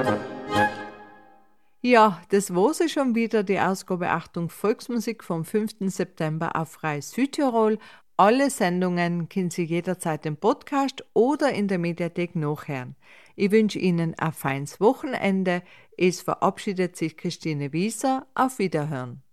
Ja, das war sie schon wieder, die Ausgabe Achtung Volksmusik vom 5. September auf Frei Südtirol. Alle Sendungen können Sie jederzeit im Podcast oder in der Mediathek nachhören. Ich wünsche Ihnen ein feines Wochenende. Es verabschiedet sich Christine Wieser. Auf Wiederhören.